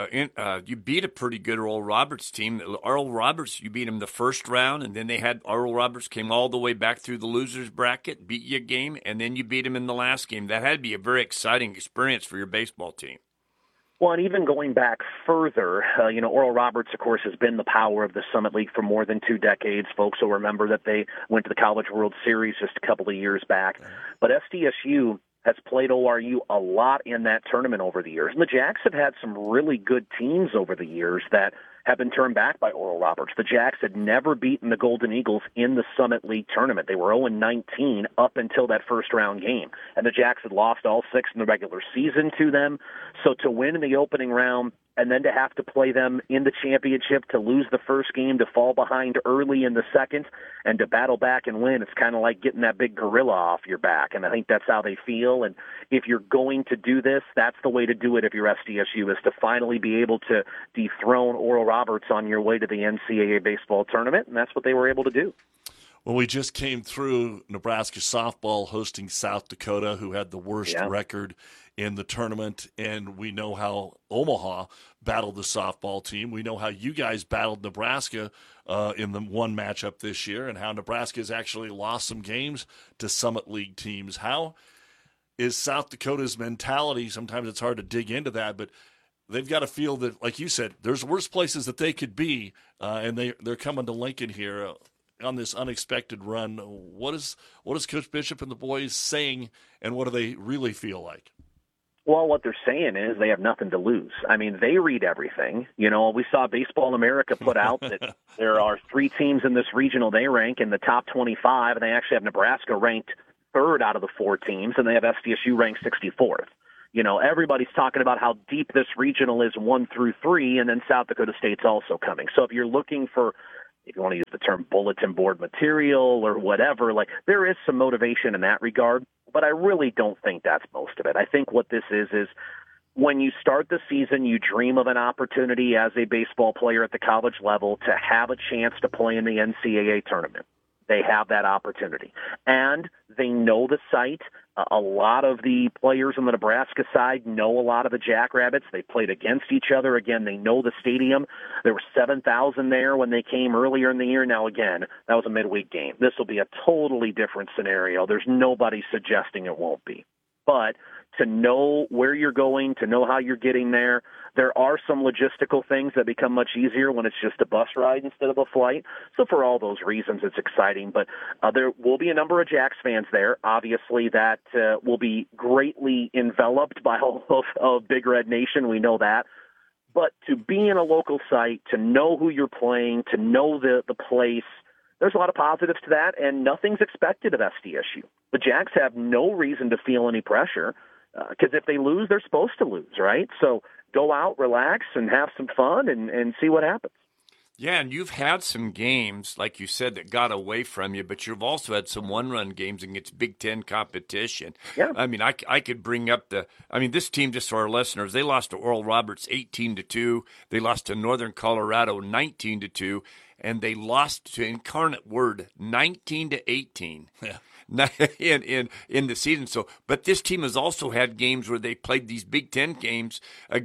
S7: beat a pretty good Oral Roberts team. Oral Roberts, you beat them the first round, and then Oral Roberts came all the way back through the losers bracket, beat you a game, and then you beat them in the last game. That had to be a very exciting experience for your baseball team.
S13: Well, and even going back further, Oral Roberts, of course, has been the power of the Summit League for more than 2 decades. Folks will remember that they went to the College World Series just a couple of years back. But SDSU has played ORU a lot in that tournament over the years. And the Jacks have had some really good teams over the years that have been turned back by Oral Roberts. The Jacks had never beaten the Golden Eagles in the Summit League tournament. They were 0-19 up until that first-round game. And the Jacks had lost all 6 in the regular season to them. So to win in the opening round and then to have to play them in the championship, to lose the first game, to fall behind early in the second, and to battle back and win, it's kind of like getting that big gorilla off your back. And I think that's how they feel. And if you're going to do this, that's the way to do it if you're SDSU, is to finally be able to dethrone Oral Roberts on your way to the NCAA baseball tournament, and that's what they were able to do.
S6: Well, we just came through Nebraska softball hosting South Dakota, who had the worst record in the tournament, and we know how Omaha battled the softball team. We know how you guys battled Nebraska in the one matchup this year, and how Nebraska has actually lost some games to Summit League teams. How is South Dakota's mentality? Sometimes it's hard to dig into that, but they've got to feel that, like you said, there's worse places that they could be, and they're coming to Lincoln here on this unexpected run. What is Coach Bishop and the boys saying, and what do they really feel like?
S13: Well, what they're saying is they have nothing to lose. I mean, they read everything. You know, we saw Baseball America put out that there are 3 teams in this regional they rank in the top 25, and they actually have Nebraska ranked 3rd out of the 4 teams, and they have SDSU ranked 64th. You know, everybody's talking about how deep this regional is 1 through 3, and then South Dakota State's also coming. So if you're looking for, if you want to use the term bulletin board material or whatever, like, there is some motivation in that regard, but I really don't think that's most of it. I think what this is when you start the season, you dream of an opportunity as a baseball player at the college level to have a chance to play in the NCAA tournament. They have that opportunity. And they know the site. A lot of the players on the Nebraska side know a lot of the Jackrabbits. They played against each other. Again, they know the stadium. There were 7,000 there when they came earlier in the year. Now, again, that was a midweek game. This will be a totally different scenario. There's nobody suggesting it won't be. But to know where you're going, to know how you're getting there, there are some logistical things that become much easier when it's just a bus ride instead of a flight. So for all those reasons, it's exciting. But there will be a number of Jacks fans there. Obviously, that will be greatly enveloped by all of Big Red Nation. We know that. But to be in a local site, to know who you're playing, to know the place, there's a lot of positives to that, and nothing's expected of SDSU. The Jacks have no reason to feel any pressure because if they lose, they're supposed to lose, right? So go out, relax, and have some fun and see what happens.
S7: Yeah, and you've had some games, like you said, that got away from you, but you've also had some one-run games against Big Ten competition.
S13: Yeah.
S7: I mean, I could bring up this team, just for our listeners, they lost to Oral Roberts 18-2. They lost to Northern Colorado 19-2. And they lost to Incarnate Word 19-18.
S6: Yeah.
S7: In the season. So, but this team has also had games where they played these Big Ten games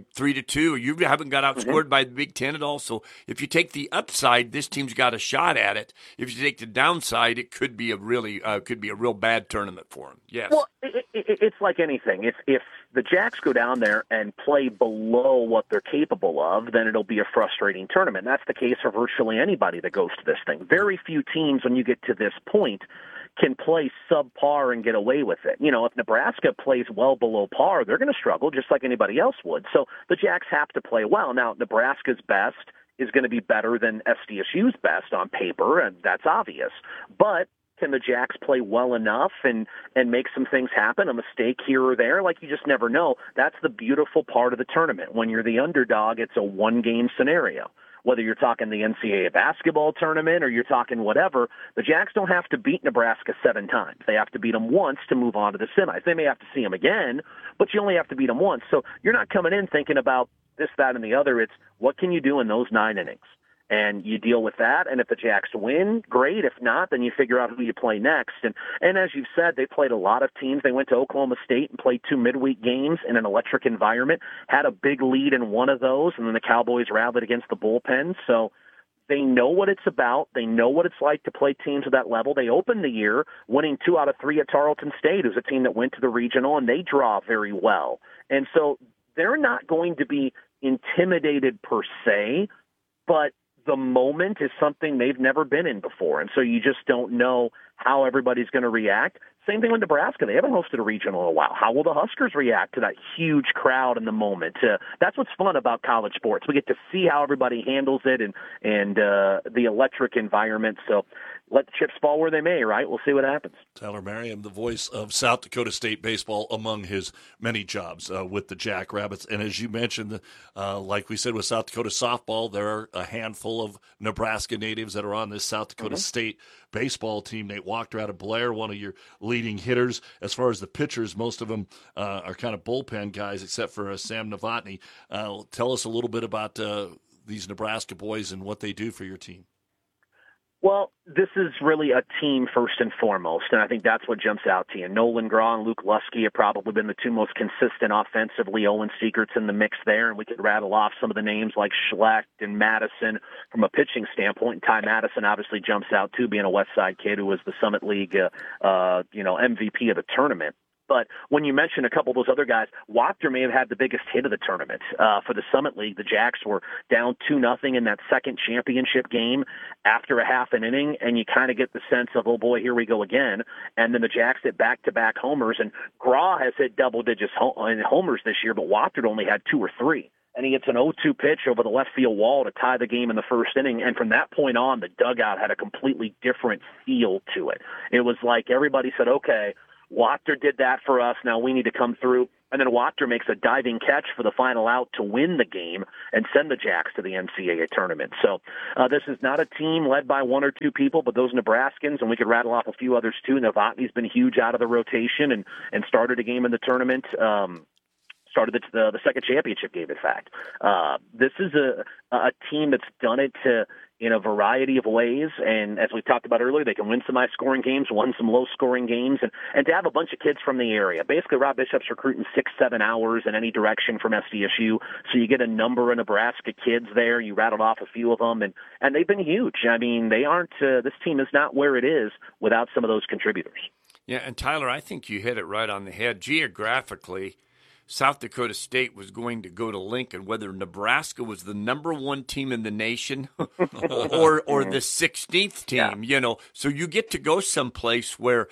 S7: 3-2. You haven't got outscored by the Big Ten at all. So, if you take the upside, this team's got a shot at it. If you take the downside, it could be a real bad tournament for them. Yes.
S13: Well, it's like anything. If the Jacks go down there and play below what they're capable of, then it'll be a frustrating tournament. That's the case for virtually anybody that goes to this thing. Very few teams, when you get to this point, can play subpar and get away with it. You know, if Nebraska plays well below par, they're going to struggle just like anybody else would. So the Jacks have to play well. Now, Nebraska's best is going to be better than SDSU's best on paper, and that's obvious. But can the Jacks play well enough and make some things happen, a mistake here or there? Like, you just never know. That's the beautiful part of the tournament. When you're the underdog, it's a one-game scenario. Whether you're talking the NCAA basketball tournament or you're talking whatever, the Jacks don't have to beat Nebraska 7 times. They have to beat them once to move on to the semis. They may have to see them again, but you only have to beat them once. So you're not coming in thinking about this, that, and the other. It's what can you do in those 9 innings? And you deal with that, and if the Jacks win, great. If not, then you figure out who you play next. And as you've said, they played a lot of teams. They went to Oklahoma State and played 2 midweek games in an electric environment, had a big lead in one of those, and then the Cowboys rallied against the bullpen. So they know what it's about. They know what it's like to play teams at that level. They opened the year winning 2 out of 3 at Tarleton State, who's a team that went to the regional, and they draw very well. And so they're not going to be intimidated per se, but the moment is something they've never been in before, and so you just don't know how everybody's going to react. Same thing with Nebraska. They haven't hosted a regional in a while. How will the Huskers react to that huge crowd in the moment? That's what's fun about college sports. We get to see how everybody handles it and the electric environment. So let the chips fall where they may, right? We'll see what happens.
S6: Tyler Merriam, the voice of South Dakota State baseball among his many jobs with the Jackrabbits. And as you mentioned, like we said with South Dakota softball, there are a handful of Nebraska natives that are on this South Dakota State baseball team. Nate Wachter out of Blair, one of your leading hitters. As far as the pitchers, most of them are kind of bullpen guys except for Sam Novotny. Tell us a little bit about these Nebraska boys and what they do for your team.
S13: Well, this is really a team first and foremost, and I think that's what jumps out to you. Nolan Graw and Luke Lusky have probably been the two most consistent offensively. Owen Seagert's in the mix there, and we could rattle off some of the names like Schlecht and Madison from a pitching standpoint. And Ty Madison obviously jumps out, too, being a West Side kid who was the Summit League MVP of the tournament. But when you mention a couple of those other guys, Wachter may have had the biggest hit of the tournament. For the Summit League, the Jacks were down 2-0 in that second championship game after a half an inning, and you kind of get the sense of, oh, boy, here we go again. And then the Jacks hit back-to-back homers, and Graw has hit double-digit homers this year, but Wachter only had 2 or 3. And he hits an 0-2 pitch over the left field wall to tie the game in the first inning. And from that point on, the dugout had a completely different feel to it. It was like everybody said, okay, Wachter did that for us. Now we need to come through. And then Wachter makes a diving catch for the final out to win the game and send the Jacks to the NCAA tournament. So this is not a team led by 1 or 2 people, but those Nebraskans, and we could rattle off a few others too. Novotny's been huge out of the rotation and started a game in the tournament. Started the second championship game, in fact. This is a team that's done it in a variety of ways, and as we talked about earlier, they can win some high-scoring games, won some low-scoring games, and to have a bunch of kids from the area. Basically, Rob Bishop's recruiting 6-7 hours in any direction from SDSU, so you get a number of Nebraska kids there. You rattled off a few of them, and they've been huge. I mean, they aren't this team is not where it is without some of those contributors.
S7: Yeah, and Tyler, I think you hit it right on the head. Geographically, South Dakota State was going to go to Lincoln, whether Nebraska was the number 1 team in the nation or the 16th team, So you get to go someplace where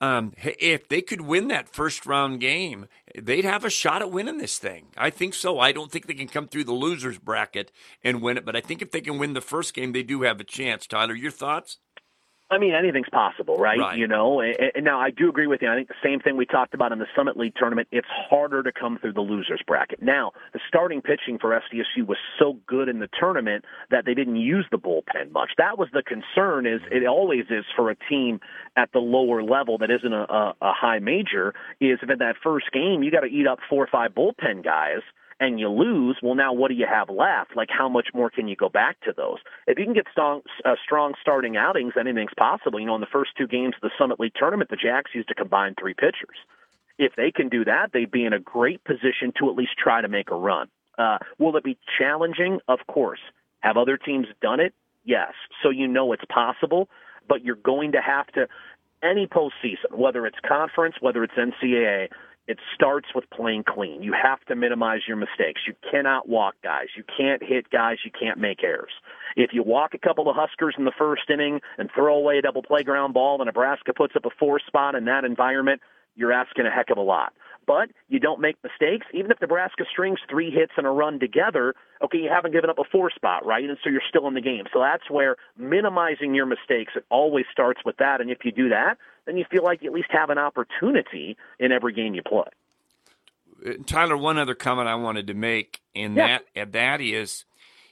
S7: if they could win that first-round game, they'd have a shot at winning this thing. I think so. I don't think they can come through the losers bracket and win it, but I think if they can win the first game, they do have a chance. Tyler, your thoughts?
S13: I mean, anything's possible, right? And now I do agree with you. I think the same thing we talked about in the Summit League tournament, it's harder to come through the losers bracket. Now, the starting pitching for SDSU was so good in the tournament that they didn't use the bullpen much. That was the concern, is it always is for a team at the lower level that isn't a high major, is if in that first game you got to eat up 4 or 5 bullpen guys, and you lose, well, now what do you have left? Like, how much more can you go back to those? If you can get strong starting outings, anything's possible. In the first 2 games of the Summit League tournament, the Jacks used a combined 3 pitchers. If they can do that, they'd be in a great position to at least try to make a run. Will it be challenging? Of course. Have other teams done it? Yes. So it's possible, but you're going to have to, any postseason, whether it's conference, whether it's NCAA, it starts with playing clean. You have to minimize your mistakes. You cannot walk guys. You can't hit guys. You can't make errors. If you walk a couple of Huskers in the first inning and throw away a double play ground ball and Nebraska puts up a 4 spot in that environment, you're asking a heck of a lot. But you don't make mistakes. Even if Nebraska strings 3 hits and a run together, okay, you haven't given up a 4 spot, right? And so you're still in the game. So that's where minimizing your mistakes, it always starts with that. And if you do that, then you feel like you at least have an opportunity in every game you play.
S7: Tyler, one other comment I wanted to make, that is,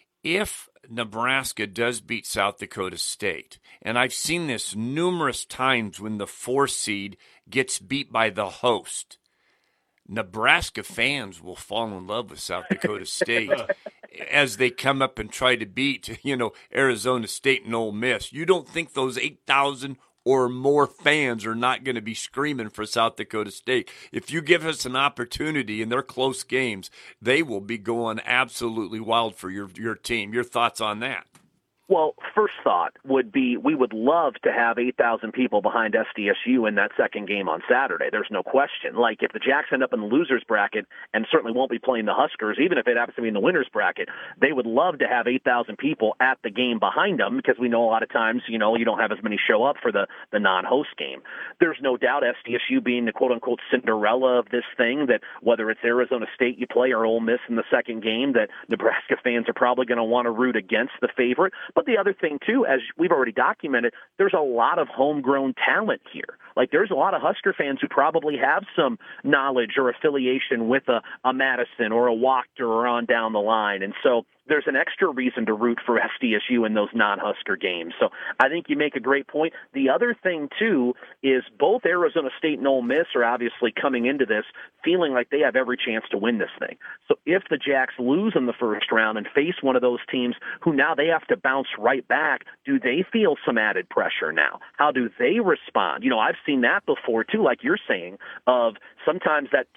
S7: if Nebraska does beat South Dakota State, and I've seen this numerous times when the 4 seed gets beat by the host, Nebraska fans will fall in love with South Dakota State as they come up and try to beat, Arizona State and Ole Miss. You don't think those 8,000 or more fans are not going to be screaming for South Dakota State? If you give us an opportunity in their close games, they will be going absolutely wild for your team. Your thoughts on that?
S13: Well, first thought would be we would love to have 8,000 people behind SDSU in that second game on Saturday. There's no question. Like, if the Jacks end up in the losers bracket and certainly won't be playing the Huskers, even if it happens to be in the winners bracket, they would love to have 8,000 people at the game behind them, because we know a lot of times, you don't have as many show up for the non-host game. There's no doubt SDSU being the quote-unquote Cinderella of this thing, that whether it's Arizona State you play or Ole Miss in the second game, that Nebraska fans are probably going to want to root against the favorite. But the other thing, too, as we've already documented, there's a lot of homegrown talent here. Like, there's a lot of Husker fans who probably have some knowledge or affiliation with a Madison or a Wachter or on down the line. And so there's an extra reason to root for SDSU in those non-Husker games. So I think you make a great point. The other thing, too, is both Arizona State and Ole Miss are obviously coming into this feeling like they have every chance to win this thing. So if the Jacks lose in the first round and face one of those teams who now they have to bounce right back, do they feel some added pressure now? How do they respond? I've seen that before, too, like you're saying, of sometimes the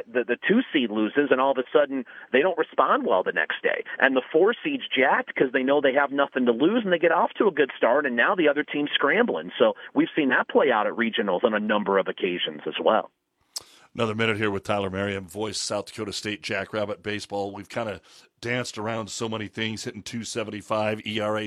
S13: 2 seed loses and all of a sudden they don't respond well the next day. And the 4 seed's jacked because they know they have nothing to lose and they get off to a good start, and now the other team's scrambling. So we've seen that play out at regionals on a number of occasions as well.
S6: Another minute here with Tyler Merriam, voice South Dakota State Jackrabbit baseball. We've kind of danced around so many things, hitting 275, ERA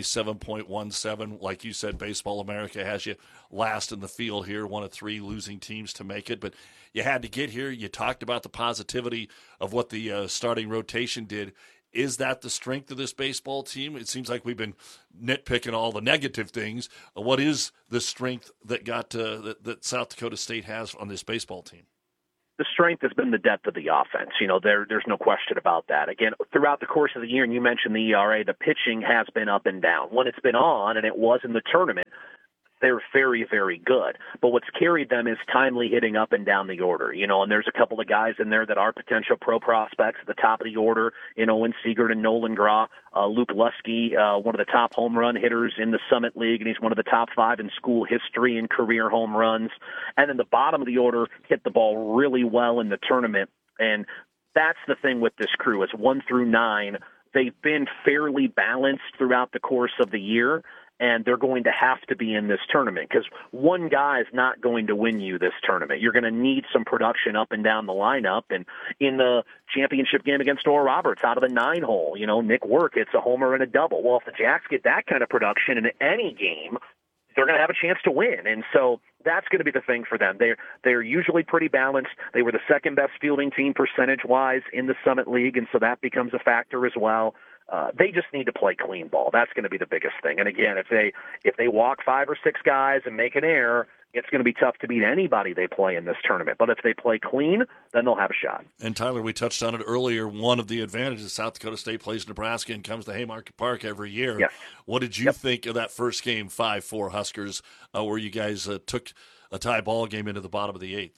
S6: 7.17. Like you said, Baseball America has you last in the field here, one of 3 losing teams to make it. But you had to get here. You talked about the positivity of what the starting rotation did. Is that the strength of this baseball team? It seems like we've been nitpicking all the negative things. What is the strength that that South Dakota State has on this baseball team?
S13: The strength has been the depth of the offense. There's no question about that. Again, throughout the course of the year, and you mentioned the ERA, the pitching has been up and down. When it's been on, and it was in the tournament, they're very, very good. But what's carried them is timely hitting up and down the order, and there's a couple of guys in there that are potential pro prospects at the top of the order, Owen Seegert and Nolan Graw. Luke Lusky, one of the top home run hitters in the Summit League, and he's one of the top 5 in school history in career home runs. And then the bottom of the order hit the ball really well in the tournament. And that's the thing with this crew. It's 1 through 9. They've been fairly balanced throughout the course of the year, and they're going to have to be in this tournament because one guy is not going to win you this tournament. You're going to need some production up and down the lineup. And in the championship game against Oral Roberts, out of the 9-hole, Nick Work hits a homer and a double. Well, if the Jacks get that kind of production in any game, they're going to have a chance to win. And so that's going to be the thing for them. They're usually pretty balanced. They were the second best fielding team percentage-wise in the Summit League, and so that becomes a factor as well. They just need to play clean ball. That's going to be the biggest thing. And again, if they walk 5 or 6 guys and make an error, it's going to be tough to beat anybody they play in this tournament. But if they play clean, then they'll have a shot.
S6: And Tyler, we touched on it earlier. One of the advantages, South Dakota State plays Nebraska and comes to Haymarket Park every year.
S13: Yes.
S6: What did you think of that first game, 5-4 Huskers, where you guys took a tie ball game into the bottom of the 8th?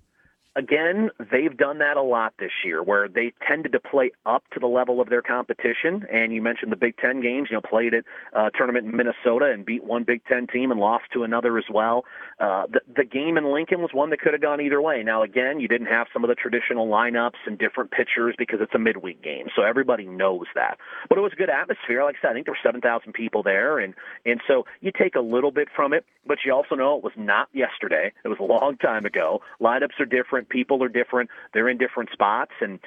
S13: Again, they've done that a lot this year, where they tended to play up to the level of their competition. And you mentioned the Big Ten games, played at a tournament in Minnesota and beat one Big Ten team and lost to another as well. The game in Lincoln was one that could have gone either way. Now, again, you didn't have some of the traditional lineups and different pitchers because it's a midweek game, so everybody knows that. But it was a good atmosphere. Like I said, I think there were 7,000 people there, and so you take a little bit from it, but you also know it was not yesterday. It was a long time ago. Lineups are different. People are different. They're in different spots, and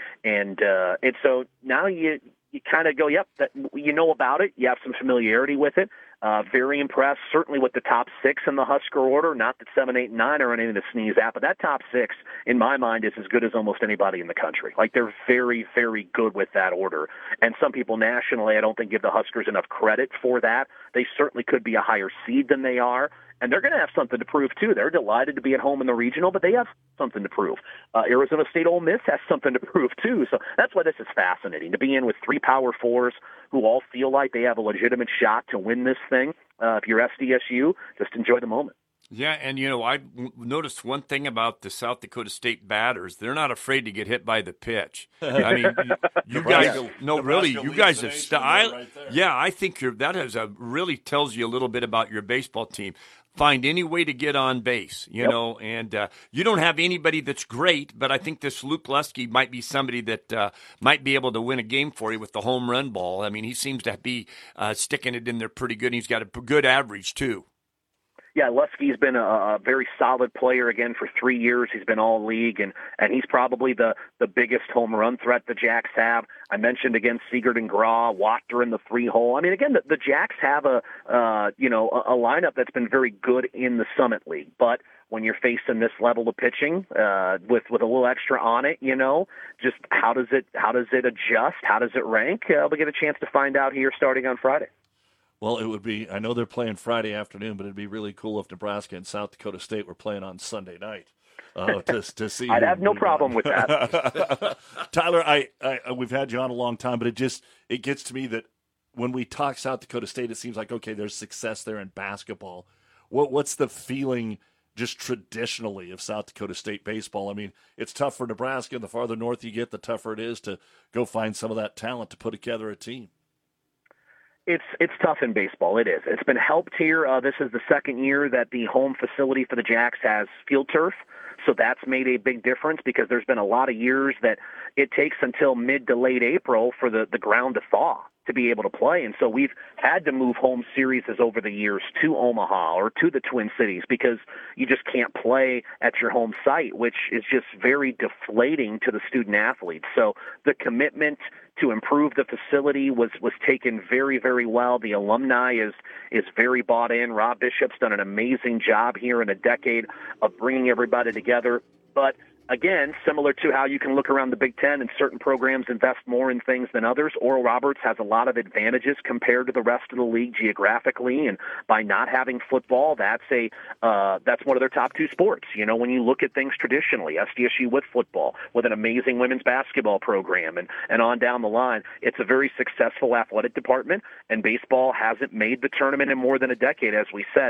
S13: so now you kind of go, yep, you know about it. You have some familiarity with it. Very impressed, certainly with the top 6 in the Husker order. Not that 7, 8, and 9 are anything to sneeze at, but that top 6, in my mind, is as good as almost anybody in the country. Like, they're very, very good with that order. And some people nationally, I don't think, give the Huskers enough credit for that. They certainly could be a higher seed than they are. And they're going to have something to prove, too. They're delighted to be at home in the regional, but they have something to prove. Arizona State Ole Miss has something to prove, too. So that's why this is fascinating, to be in with 3 Power 4s who all feel like they have a legitimate shot to win this thing. If you're SDSU, just enjoy the moment.
S7: Yeah, and, I noticed one thing about the South Dakota State batters. They're not afraid to get hit by the pitch. I mean, you guys – no, really, you guys have I think that really tells you a little bit about your baseball team. Find any way to get on base, you know, and you don't have anybody that's great, but I think this Luke Lusky might be somebody that might be able to win a game for you with the home run ball. I mean, he seems to be sticking it in there pretty good, and he's got a good average, too.
S13: Yeah, Lusky's been a very solid player again for 3 years. He's been all league, and he's probably the biggest home run threat the Jacks have. I mentioned against Seegert and Graw, Wachter in the 3-hole. I mean, again, the Jacks have a lineup that's been very good in the Summit League, but when you're facing this level of pitching with a little extra on it, just how does it adjust? How does it rank? We get a chance to find out here starting on Friday.
S6: Well, it would be – I know they're playing Friday afternoon, but it would be really cool if Nebraska and South Dakota State were playing on Sunday night. to see.
S13: I'd have no problem with that.
S6: Tyler, I we've had you on a long time, but it gets to me that when we talk South Dakota State, it seems like, okay, there's success there in basketball. What's the feeling just traditionally of South Dakota State baseball? I mean, it's tough for Nebraska, and the farther north you get, the tougher it is to go find some of that talent to put together a team.
S13: It's tough in baseball. It is. It's been helped here. This is the second year that the home facility for the Jacks has field turf. So that's made a big difference because there's been a lot of years that it takes until mid to late April for the ground to thaw to be able to play. And so we've had to move home series over the years to Omaha or to the Twin Cities because you just can't play at your home site, which is just very deflating to the student athletes. So the commitment to improve the facility was taken very, very well. The alumni is very bought in. Rob Bishop's done an amazing job here in a decade of bringing everybody together. But again, similar to how you can look around the Big Ten and certain programs invest more in things than others, Oral Roberts has a lot of advantages compared to the rest of the league geographically, and by not having football, that's one of their top two sports. You know, when you look at things traditionally, SDSU with football, with an amazing women's basketball program, and on down the line, it's a very successful athletic department, and baseball hasn't made the tournament in more than a decade, as we said.